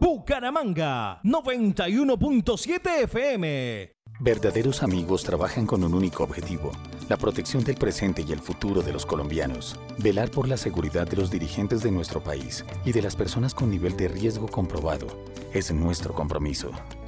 Bucaramanga, 91.7 FM. Verdaderos amigos trabajan con un único objetivo: la protección del presente y el futuro de los colombianos. Velar por la seguridad de los dirigentes de nuestro país y de las personas con nivel de riesgo comprobado es nuestro compromiso.